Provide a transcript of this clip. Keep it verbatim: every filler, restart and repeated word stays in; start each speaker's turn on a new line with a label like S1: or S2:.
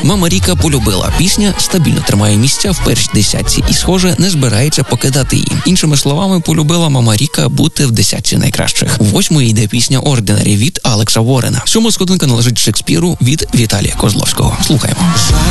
S1: Мама Ріка полюбила. Пісня стабільно тримає місця в першій десятці і, схоже, не збирається покидати її. Іншими словами, полюбила Мама Ріка бути в десятці найкращих. Восьмою йде пісня «Ordinary» від Алекса Ворена. Сьома сходинка належить Шекспіру від Віталія Козловського. Слухаємо.